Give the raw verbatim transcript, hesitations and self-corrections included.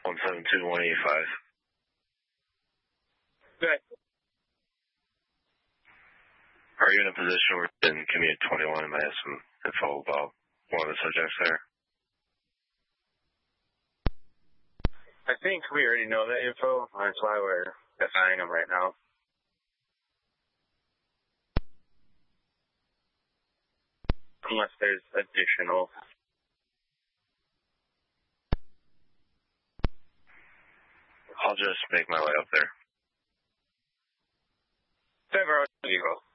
one seven two one eight five. Okay. Are you in a position where you can commute twenty-one and I have some info about one of the subjects there? I think we already know that info. That's why we're defining them right now. Unless there's additional. I'll just make my way up there. Trevor, how do you go?